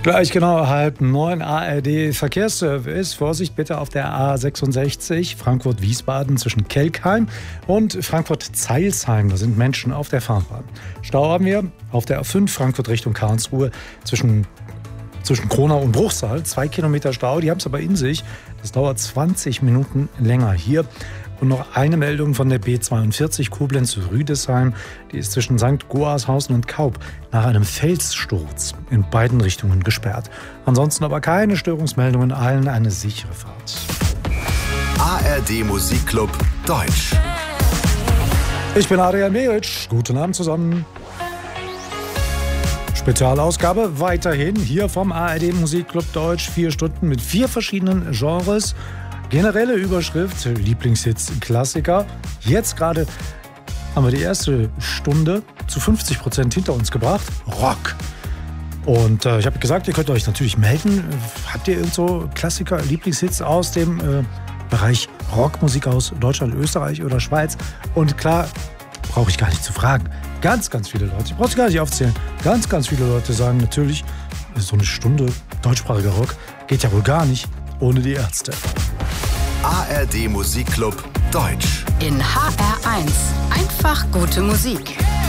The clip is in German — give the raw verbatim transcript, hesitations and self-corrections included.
Gleich genau halb neun A R D Verkehrsservice. Vorsicht bitte auf der A sechsundsechzig Frankfurt-Wiesbaden zwischen Kelkheim und Frankfurt-Zeilsheim. Da sind Menschen auf der Fahrbahn. Stau haben wir auf der A fünf Frankfurt Richtung Karlsruhe zwischen, zwischen Kronau und Bruchsal. Zwei Kilometer Stau, die haben es aber in sich. Das dauert zwanzig Minuten länger hier. Und noch eine Meldung von der B zweiundvierzig Koblenz-Rüdesheim. Die ist zwischen Sankt Goarshausen und Kaub nach einem Felssturz in beiden Richtungen gesperrt. Ansonsten aber keine Störungsmeldungen, allen eine sichere Fahrt. A R D Musikclub Deutsch. Ich bin Adrian Meric. Guten Abend zusammen. Spezialausgabe weiterhin hier vom A R D Musikclub Deutsch. Vier Stunden mit vier verschiedenen Genres. Generelle Überschrift, Lieblingshits, Klassiker. Jetzt gerade haben wir die erste Stunde zu fünfzig Prozent hinter uns gebracht. Rock. Und äh, ich habe gesagt, ihr könnt euch natürlich melden. Habt ihr irgend so Klassiker, Lieblingshits aus dem äh, Bereich Rockmusik aus Deutschland, Österreich oder Schweiz? Und klar, brauche ich gar nicht zu fragen. Ganz, ganz viele Leute, ich brauche es gar nicht aufzählen, ganz, ganz viele Leute sagen natürlich, so eine Stunde deutschsprachiger Rock geht ja wohl gar nicht ohne die Ärzte. A R D Musikclub Deutsch. In H R eins. Einfach gute Musik.